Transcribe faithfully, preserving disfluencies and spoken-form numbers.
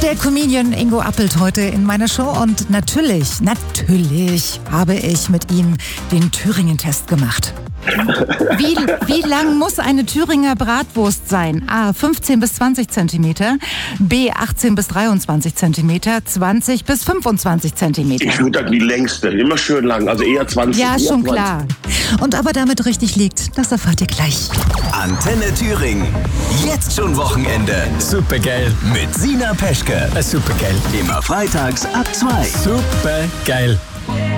Der Comedian Ingo Appelt heute in meiner Show und natürlich, natürlich habe ich mit ihm den Thüringen-Test gemacht. Wie, wie lang muss eine Thüringer Bratwurst sein? A. fünfzehn bis zwanzig Zentimeter, B. achtzehn bis dreiundzwanzig Zentimeter, zwanzig bis fünfundzwanzig Zentimeter. Ich würde die längste, immer schön lang, also eher zwanzig. Ja, eher schon zwanzig. klar. Und ob er damit richtig liegt, das erfahrt ihr gleich. Antenne Thüringen. Jetzt schon Wochenende. Supergeil. Mit Sina Peschke. Supergeil. Immer freitags ab zwei. Supergeil.